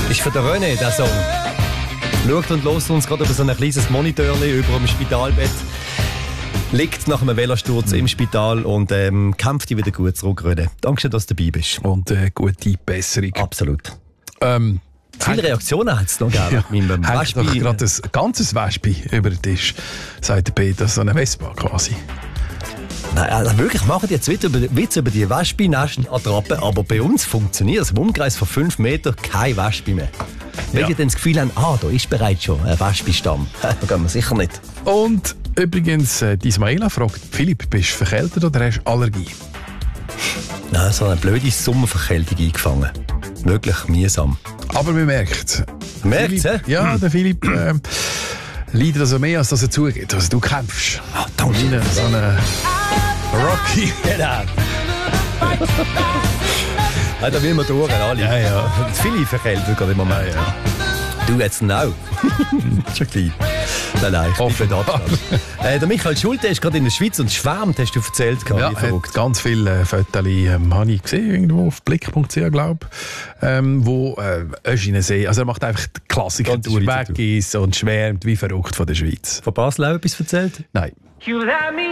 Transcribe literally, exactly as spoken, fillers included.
Ist für den René, der Song. Schaut und hört uns gerade über so ein kleines Monitorli über dem Spitalbett. Liegt nach einem Velosturz im Spital und ähm, kämpft wieder gut zurück, René. Danke, dass du dabei bist. Und äh, gute Besserung. Absolut. Ähm, Viele Reaktionen hat es noch gegeben. Ja, hängt doch gerade ein ganzes Wespe über den Tisch, sagt der Peter, so eine Vespa quasi. Nein, also wirklich, machen die jetzt Witz über, Witz über die Wespe-Nesten-Attrappe, aber bei uns funktioniert es. Im Umkreis von fünf Metern kein Wespe mehr. Weil ja. die dann das Gefühl haben, ah, da ist bereits schon ein Wespenstamm. Da gehen wir sicher nicht. Und übrigens, äh, die Ismaila fragt, Philipp, bist du verkältet oder hast du Allergie? Nein, so eine blöde Sommerverkältung eingefangen. Wirklich mühsam. Aber man merkt. Merkt es, Philipp, Ja, der Philipp äh, leidet also mehr, als dass er zugeht. Also du kämpfst. Ah, danke. Wie so eine Rocky. Genau. Ja, da will man durch, alle. Ja, ja. Viele verkältet gerade im Moment. Ja, ja. Du jetzt auch. Schon klein. Nein, nein, ich bin nicht äh, Der Michael Schulte ist gerade in der Schweiz und schwärmt, hast du erzählt. Ja, hat ganz viele äh, Fotos ähm, habe ich gesehen, irgendwo auf blick punkt c h, glaube ich, ähm, wo äh, Öschinensee, also er macht einfach die Klassiker durch, weg ist und schwärmt wie verrückt von der Schweiz. Von Basel auch etwas erzählt? Nein.